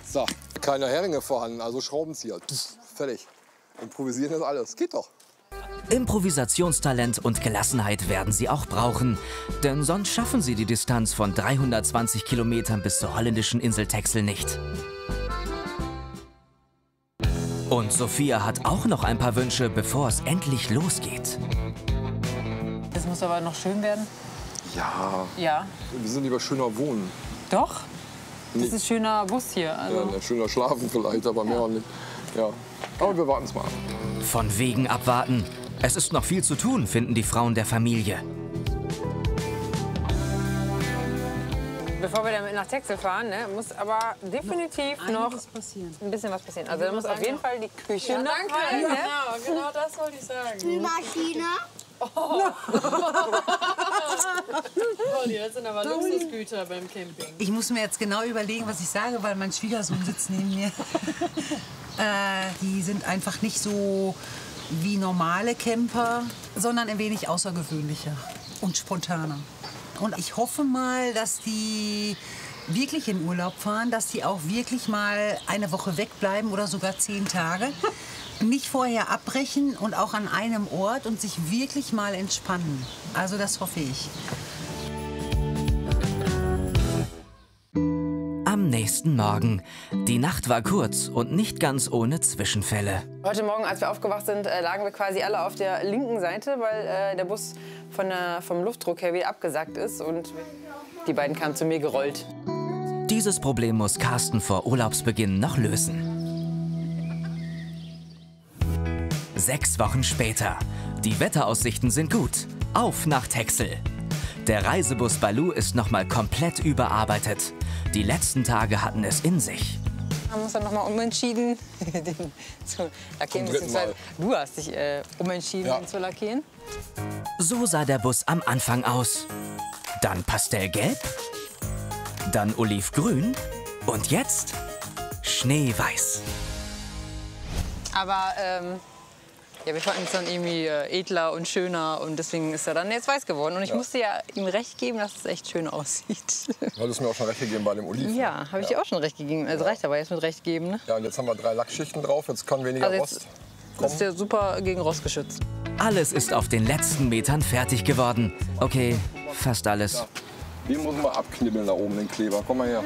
So, keine Heringe vorhanden, also Schraubenzieher. Fertig. Improvisieren ist alles. Geht doch. Improvisationstalent und Gelassenheit werden sie auch brauchen. Denn sonst schaffen sie die Distanz von 320 Kilometern bis zur holländischen Insel Texel nicht. Und Sophia hat auch noch ein paar Wünsche, bevor es endlich losgeht. Das muss aber noch schön werden. Ja. Ja. Wir sind lieber schöner wohnen. Doch. Das ist ein schöner Bus hier. Also. Ja, schöner schlafen vielleicht, aber mehr auch nicht. Ja. Aber wir warten es mal ab. Von wegen abwarten. Es ist noch viel zu tun, finden die Frauen der Familie. Bevor wir dann nach Texel fahren, ne, muss aber definitiv noch ein bisschen was passieren. Also da muss auf jeden Fall die Küche Ja, noch danke. rein, ne? Genau das wollte ich sagen. Spülmaschine. Olli, das sind aber Luxusgüter beim Camping. Ich muss mir jetzt genau überlegen, was ich sage, weil mein Schwiegersohn sitzt neben mir. Die sind einfach nicht so wie normale Camper, sondern ein wenig außergewöhnlicher und spontaner. Und ich hoffe mal, dass die wirklich in Urlaub fahren, dass die auch wirklich mal eine Woche wegbleiben oder sogar 10 Tage. Nicht vorher abbrechen und auch an einem Ort und sich wirklich mal entspannen. Also das hoffe ich. Am nächsten Morgen. Die Nacht war kurz und nicht ganz ohne Zwischenfälle. Heute Morgen, als wir aufgewacht sind, lagen wir quasi alle auf der linken Seite, weil der Bus vom Luftdruck her wieder abgesackt ist. Und die beiden kamen zu mir gerollt. Dieses Problem muss Carsten vor Urlaubsbeginn noch lösen. 6 Wochen später. Die Wetteraussichten sind gut. Auf nach Texel. Der Reisebus Baloo ist noch mal komplett überarbeitet. Die letzten Tage hatten es in sich. Wir haben uns dann noch mal umentschieden, den zu lackieren. Beziehungsweise du hast dich umentschieden, ihn zu lackieren. So sah der Bus am Anfang aus. Dann Pastellgelb, dann Olivgrün und jetzt Schneeweiß. Aber ja, wir fanden es dann irgendwie edler und schöner und deswegen ist er dann jetzt weiß geworden. Und ich musste ja ihm recht geben, dass es echt schön aussieht. Du hattest mir auch schon recht gegeben bei dem Oliven. Ja, habe ich dir auch schon recht gegeben. Also reicht aber jetzt mit recht geben, ne? Ja, und jetzt haben wir 3 Lackschichten drauf, jetzt kann weniger Also Rost jetzt kommen. ist der super gegen Rost geschützt. Alles ist auf den letzten Metern fertig geworden. Okay, fast alles. Ja. Den muss man abknibbeln da oben, den Kleber. Komm mal her.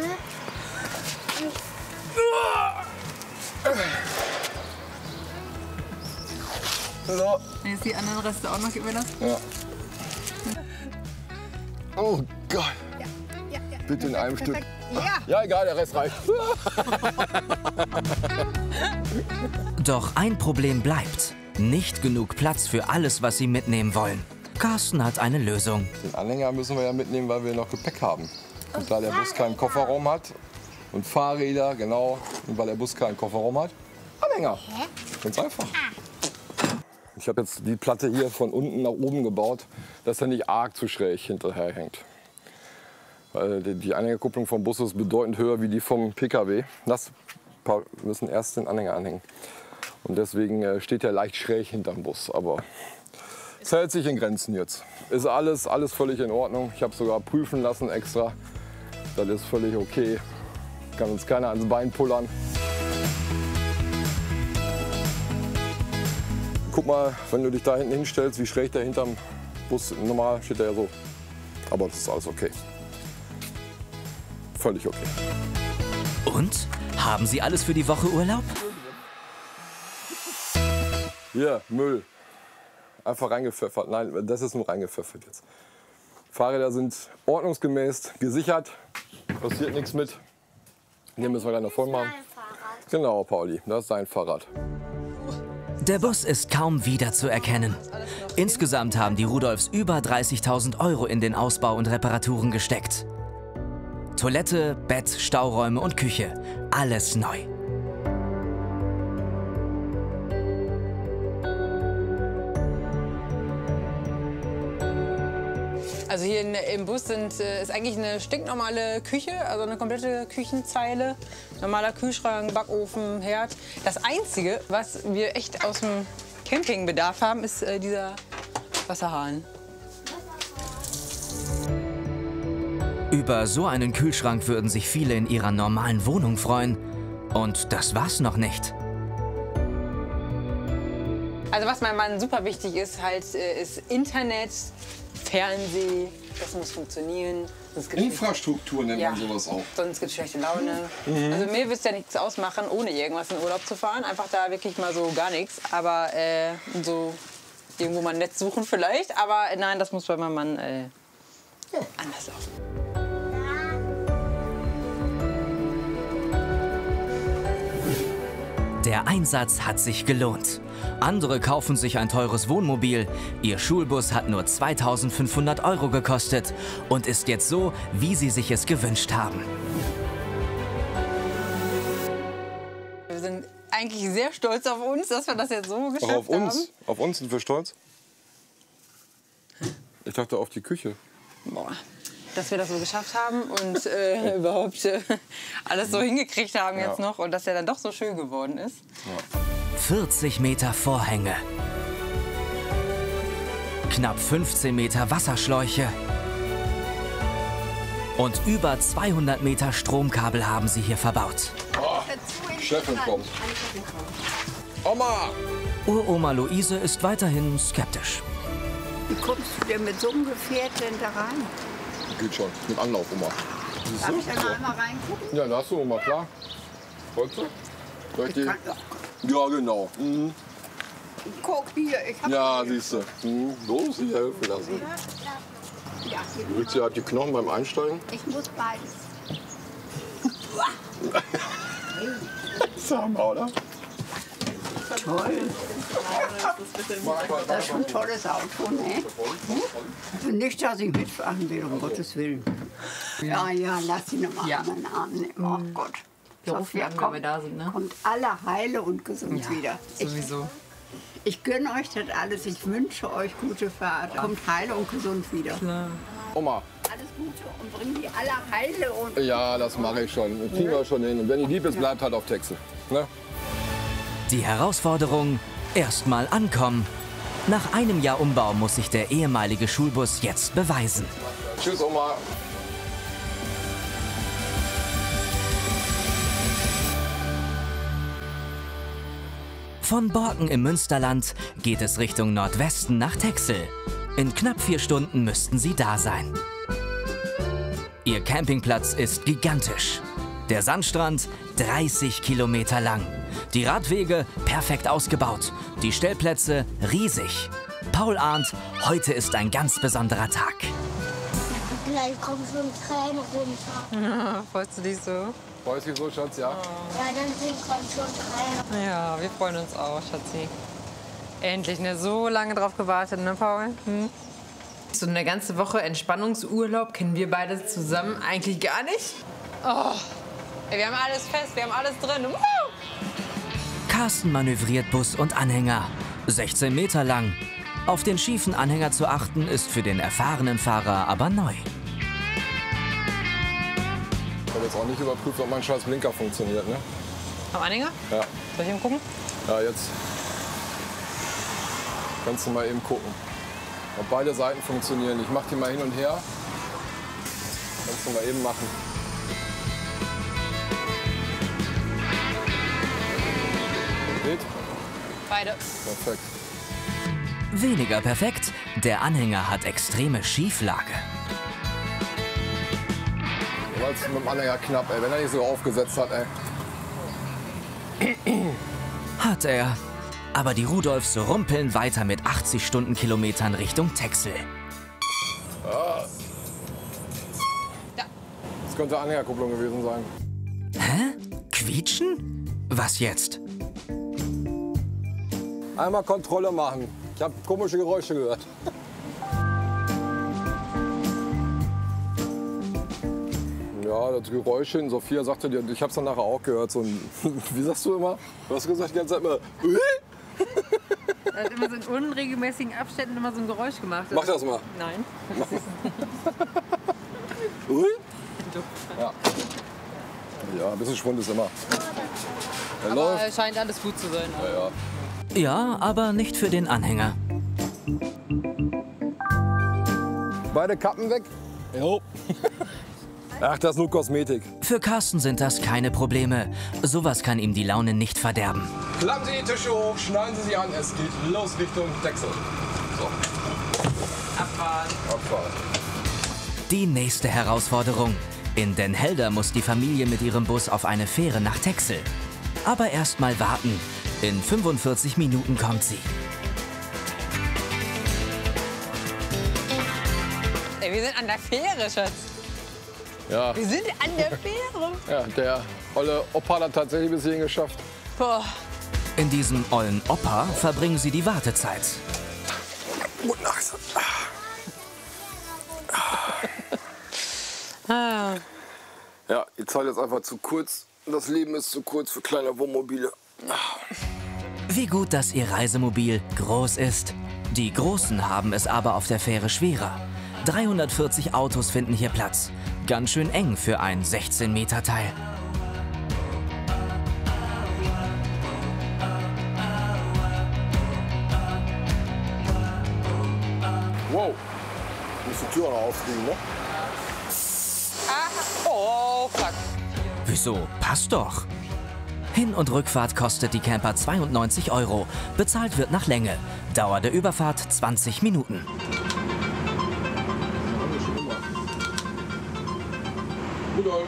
So. Jetzt die anderen Reste auch noch gewinnen. Ja. Oh Gott. Bitte in einem Stück. Ja, egal, der Rest reicht. Doch ein Problem bleibt. Nicht genug Platz für alles, was sie mitnehmen wollen. Carsten hat eine Lösung. Den Anhänger müssen wir ja mitnehmen, weil wir noch Gepäck haben. Und da der Bus keinen Kofferraum hat und Fahrräder, genau, und weil der Bus keinen Kofferraum hat, Anhänger. Ganz einfach. Ich habe jetzt die Platte hier von unten nach oben gebaut, dass er nicht arg zu schräg hinterher hängt. Weil die Anhängerkupplung vom Bus ist bedeutend höher wie die vom PKW. Wir müssen erst den Anhänger anhängen. Und deswegen steht er leicht schräg hinterm Bus. Aber es hält sich in Grenzen jetzt. Ist alles völlig in Ordnung. Ich habe sogar prüfen lassen extra. Das ist völlig okay. Kann uns keiner ans Bein pullern. Guck mal, wenn du dich da hinten hinstellst, wie schräg der hinterm Bus, normal steht der ja so. Aber das ist alles okay. Völlig okay. Und? Haben Sie alles für die Woche Urlaub? Hier, Müll. Einfach reingepfeffert. Nein, das ist nur reingepfeffert jetzt. Fahrräder sind ordnungsgemäß gesichert. Passiert nichts mit. Hier müssen wir gleich noch voll machen. Genau, Pauli, das ist dein Fahrrad. Der Bus ist kaum wiederzuerkennen. Insgesamt haben die Rudolfs über 30.000 € in den Ausbau und Reparaturen gesteckt. Toilette, Bett, Stauräume und Küche. Alles neu. Also hier im Bus ist eigentlich eine stinknormale Küche, also eine komplette Küchenzeile. Normaler Kühlschrank, Backofen, Herd. Das Einzige, was wir echt aus dem Campingbedarf haben, ist dieser Wasserhahn. Über so einen Kühlschrank würden sich viele in ihrer normalen Wohnung freuen. Und das war's noch nicht. Also was meinem Mann super wichtig ist, halt, ist Internet, Fernsehen, das muss funktionieren. Infrastruktur nennt man sowas auch. Sonst gibt es schlechte Laune. Also mir wird es ja nichts ausmachen, ohne irgendwas in Urlaub zu fahren. Einfach da wirklich mal so gar nichts. Aber so irgendwo mal ein Netz suchen vielleicht. Aber nein, das muss bei meinem Mann anders laufen. Der Einsatz hat sich gelohnt. Andere kaufen sich ein teures Wohnmobil. Ihr Schulbus hat nur 2.500 € gekostet und ist jetzt so, wie sie sich es gewünscht haben. Wir sind eigentlich sehr stolz auf uns, dass wir das jetzt so geschafft Auch auf uns? haben. Auf uns sind wir stolz? Ich dachte auf die Küche. Boah, dass wir das so geschafft haben und überhaupt alles so hingekriegt haben jetzt noch und dass er dann doch so schön geworden ist. Ja. 40 Meter Vorhänge, knapp 15 Meter Wasserschläuche und über 200 Meter Stromkabel haben sie hier verbaut. Oh, Chefin kommt. Oma! Uroma Luise ist weiterhin skeptisch. Wie kommst du denn mit so einem Gefährt denn da rein? Geht schon, mit Anlauf, Oma. Darf ich da noch einmal reingucken? Ja, da hast du, Oma, klar. Wolltest du? Soll ich die? Kann doch. Ja, genau. Mhm. Guck hier, ich hab Ja, hier. siehst du. Mhm. So muss ich helfen lassen. Ja, Du willst ja halt die Knochen beim Einsteigen? ich muss beides. Sag mal, oder? Toll. Das ist schon ein tolles Auto, ne? Und nicht, dass ich mitfahren will, um Gottes Willen. Ja, lass ihn nochmal an meinen Arm nehmen. Oh Gott. Wir rufen an, wenn wir da sind, ne? Kommt alle heile und gesund wieder. Sowieso. Ich gönne euch das alles. Ich wünsche euch gute Fahrt. Kommt heile und gesund wieder. Oma. Alles Gute und bring die alle heile und... Ja, das mache ich schon. Das kriegen wir schon hin. Und wenn die lieb ist, bleibt halt auf Texel. Ne? Die Herausforderung: erstmal ankommen. Nach einem Jahr Umbau muss sich der ehemalige Schulbus jetzt beweisen. Tschüss, Oma. Von Borken im Münsterland geht es Richtung Nordwesten nach Texel. In knapp 4 Stunden müssten sie da sein. Ihr Campingplatz ist gigantisch. Der Sandstrand 30 Kilometer lang. Die Radwege perfekt ausgebaut. Die Stellplätze riesig. Paul ahnt, heute ist ein ganz besonderer Tag. Gleich kommt schon Tränen runter. Freust du dich so? Freust du dich so, Schatz, ja? Ja, dann kommt schon Tränen. Ja, wir freuen uns auch, Schatzi. Endlich, ne? So lange drauf gewartet, ne, Paul? So eine ganze Woche Entspannungsurlaub kennen wir beide zusammen eigentlich gar nicht. Oh, ey, wir haben alles fest, wir haben alles drin. Carsten manövriert Bus und Anhänger. 16 Meter lang. Auf den schiefen Anhänger zu achten, ist für den erfahrenen Fahrer aber neu. Ich habe jetzt auch nicht überprüft, ob mein scheiß Blinker funktioniert, ne? Am Anhänger? Ja. Soll ich mal gucken? Ja, jetzt kannst du mal eben gucken, ob beide Seiten funktionieren. Ich mach die mal hin und her. Kannst du mal eben machen. Geht? Beide. Perfekt. Weniger perfekt, der Anhänger hat extreme Schieflage. War jetzt mit dem Anhänger knapp, ey. Wenn er nicht so aufgesetzt hat, ey. Hat er. Aber die Rudolfs rumpeln weiter mit 80 Stundenkilometern Richtung Texel. Das könnte Anhängerkupplung gewesen sein. Hä? Quietschen? Was jetzt? Einmal Kontrolle machen. Ich habe komische Geräusche gehört. Ja, das Geräusch hin. Sophia sagte dir, ich habe es dann nachher auch gehört. So ein, wie sagst du immer? Du hast gesagt die ganze Zeit immer. Er hat immer so in unregelmäßigen Abständen immer so ein Geräusch gemacht. Mach das mal. Nein. Ja. Ja, ein bisschen Schwund ist immer. Er Aber läuft. es scheint alles gut zu sein. Ja, ja. Ja, aber nicht für den Anhänger. Beide Kappen weg. Jo. Ach, das ist nur Kosmetik. Für Carsten sind das keine Probleme. Sowas kann ihm die Laune nicht verderben. Klappen Sie die Tische hoch, schneiden Sie sie an. Es geht los Richtung Texel. So. Abfahren. Abfahrt. Die nächste Herausforderung. In Den Helder muss die Familie mit ihrem Bus auf eine Fähre nach Texel. Aber erst mal warten. In 45 Minuten kommt sie. Ey, wir sind an der Fähre, Schatz. Ja. Wir sind an der Fähre. Ja, der olle Opa hat tatsächlich bis hierhin geschafft. Boah. In diesem ollen Opa verbringen sie die Wartezeit. Gute Nacht. Ja, die Zeit ist einfach zu kurz. Das Leben ist zu kurz für kleine Wohnmobile. Wie gut, dass ihr Reisemobil groß ist. Die Großen haben es aber auf der Fähre schwerer. 340 Autos finden hier Platz. Ganz schön eng für ein 16-Meter-Teil. Wow. Muss die Tür noch aufkriegen, ne? Oh, fuck. Wieso? Passt doch. Hin- und Rückfahrt kostet die Camper 92 €. Bezahlt wird nach Länge. Dauer der Überfahrt 20 Minuten. Rudolf.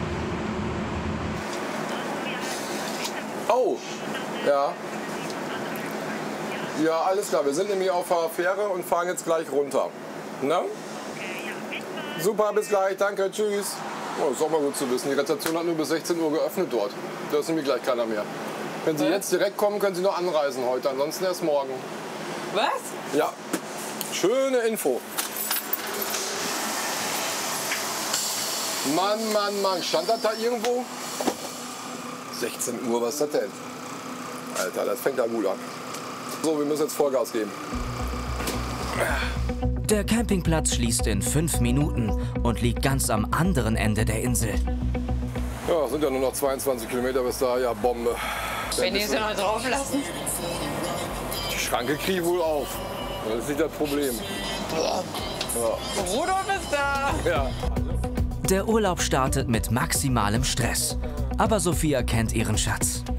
Oh, ja. Ja, alles klar. Wir sind nämlich auf der Fähre und fahren jetzt gleich runter. Na? Super, bis gleich. Danke, tschüss. Oh, ist auch mal gut zu wissen. Die Rezeption hat nur bis 16 Uhr geöffnet dort. Da ist nämlich gleich keiner mehr. Wenn Sie jetzt direkt kommen, können Sie noch anreisen heute. Ansonsten erst morgen. Was? Ja. Schöne Info. Mann, Mann, Mann. Stand das da irgendwo? 16 Uhr, was ist das denn? Alter, das fängt ja gut an. So, wir müssen jetzt Vollgas geben. Der Campingplatz schließt in 5 Minuten und liegt ganz am anderen Ende der Insel. Ja, sind ja nur noch 22 Kilometer bis da. Ja, Bombe. Wenn die sie noch drauf lassen. Die Schranke kriege ich wohl auf. Das ist nicht das Problem. Ja. Rudolf ist da. Ja. Der Urlaub startet mit maximalem Stress. Aber Sophia kennt ihren Schatz.